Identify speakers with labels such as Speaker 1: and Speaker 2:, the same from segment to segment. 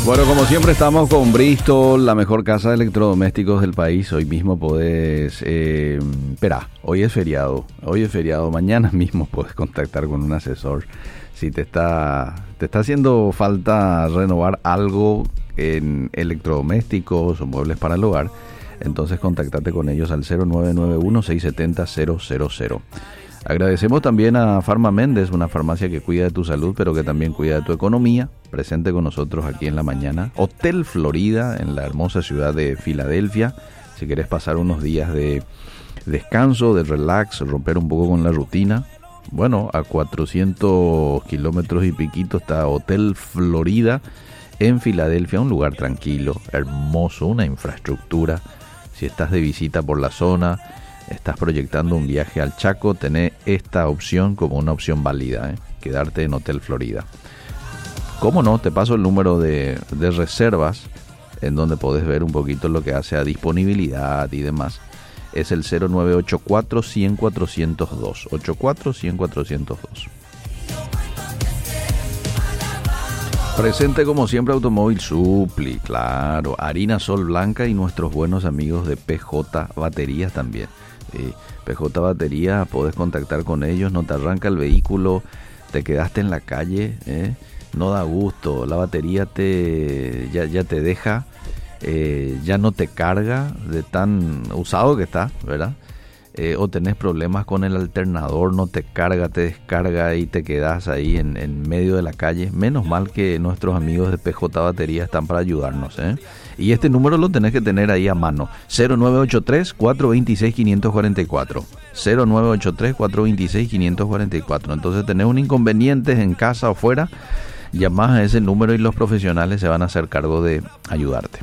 Speaker 1: Bueno, como siempre estamos con Bristol, la mejor casa de electrodomésticos del país. Hoy mismo podés, hoy es feriado, mañana mismo podés contactar con un asesor. Si te está haciendo falta renovar algo en electrodomésticos o muebles para el hogar, entonces contactate con ellos al 0991-670-000. Agradecemos también a Farma Méndez, una farmacia que cuida de tu salud, pero que también cuida de tu economía. Presente con nosotros aquí en la mañana. Hotel Florida, en la hermosa ciudad de Filadelfia. Si querés pasar unos días de descanso, de relax, romper un poco con la rutina. Bueno, a 400 kilómetros y piquito está Hotel Florida en Filadelfia. Un lugar tranquilo, hermoso, una infraestructura. Si estás de visita por la zona, estás proyectando un viaje al Chaco, tenés esta opción como una opción válida, quedarte en Hotel Florida. ¿Cómo no? Te paso el número de reservas en donde podés ver un poquito lo que hace a disponibilidad y demás. Es el 0984-100-402. 84-100-402. Presente como siempre Automóvil Supli, claro, harina Sol Blanca y nuestros buenos amigos de PJ Baterías también. PJ Batería, podés contactar con ellos, no te arranca el vehículo, te quedaste en la calle, no da gusto, la batería ya te deja, ya no te carga de tan usado que está, ¿verdad? O tenés problemas con el alternador, no te carga, te descarga y te quedas ahí en medio de la calle. Menos mal que nuestros amigos de PJ Batería están para ayudarnos, Y este número lo tenés que tener ahí a mano, 0983-426-544. 0983-426-544. Entonces tenés un inconveniente en casa o fuera, llamás a ese número y los profesionales se van a hacer cargo de ayudarte.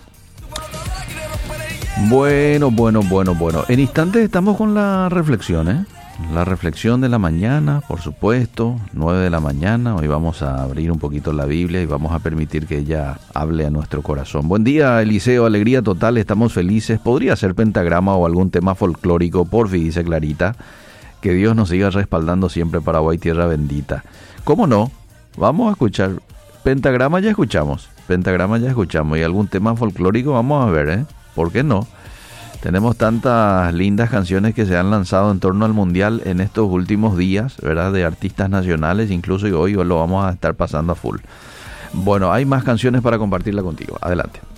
Speaker 1: Bueno. En instantes estamos con la reflexión, La reflexión de la mañana, por supuesto, 9 de la mañana. Hoy vamos a abrir un poquito la Biblia y vamos a permitir que ella hable a nuestro corazón. Buen día, Eliseo, alegría total, estamos felices. Podría ser pentagrama o algún tema folclórico, porfi, dice Clarita. Que Dios nos siga respaldando siempre, Paraguay, tierra bendita. ¿Cómo no? Vamos a escuchar. Pentagrama ya escuchamos. Y algún tema folclórico vamos a ver, ¿Por qué no? Tenemos tantas lindas canciones que se han lanzado en torno al Mundial en estos últimos días, ¿verdad? De artistas nacionales, incluso hoy lo vamos a estar pasando a full. Bueno, hay más canciones para compartirla contigo. Adelante.